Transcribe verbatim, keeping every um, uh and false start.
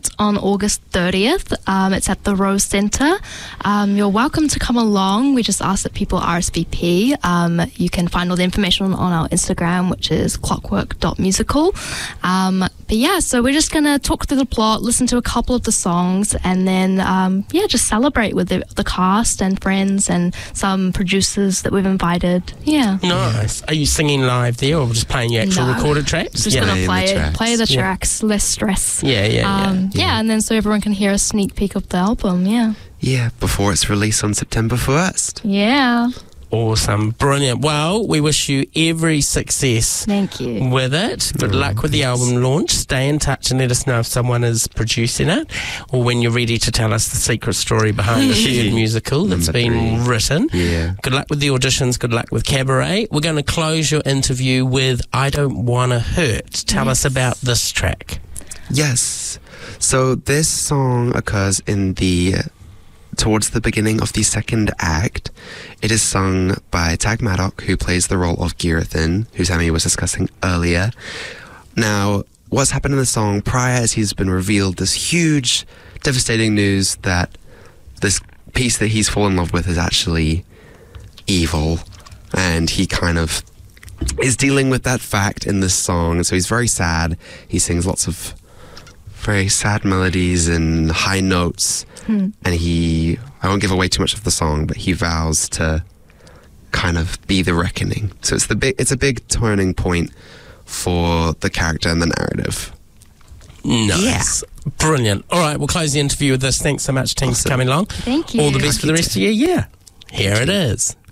out on August thirtieth. Um, it's at the Rose Centre. Um, you're welcome to come along. We just ask that people R S V P. Um, you can find all the information on our Instagram, which is clockwork dot musical. Um, but yeah, so we're just going to talk through the plot, listen to a couple of the songs, and then, um, yeah, just celebrate with the, the cast and friends and some producers that we've invited. Yeah. Nice. Are you singing live there or just playing your actual No. recorded tracks? Just yeah. going to play the it, tracks. play the Yeah. tracks, less stress. Yeah, yeah, yeah. Um, yeah, and then so everyone can hear a sneak peek of the album. Yeah. Yeah, before it's released on September first. Yeah. Awesome. Brilliant. Well, we wish you every success Thank you. with it. Good luck with the album launch. Stay in touch and let us know if someone is producing it or when you're ready to tell us the secret story behind the third musical that's Number been three. written. Yeah. Good luck with the auditions. Good luck with Cabaret. We're going to close your interview with I Don't Wanna Hurt. Tell us about this track. Yes. So this song occurs in the towards the beginning of the second act. It is sung by Tag Maddock, who plays the role of Girathan, who Sammy was discussing earlier. Now, what's happened in the song prior is he's been revealed this huge, devastating news that this piece that he's fallen in love with is actually evil, and he kind of is dealing with that fact in this song. So he's very sad. He sings lots of very sad melodies and high notes, Hmm. and he, I won't give away too much of the song, but he vows to kind of be the reckoning. So it's the big, it's a big turning point for the character and the narrative. Nice. Brilliant. All right, we'll close the interview with this. Thanks so much, team, Awesome. for coming along. Thank you. All the best for the rest of your year. Here it is.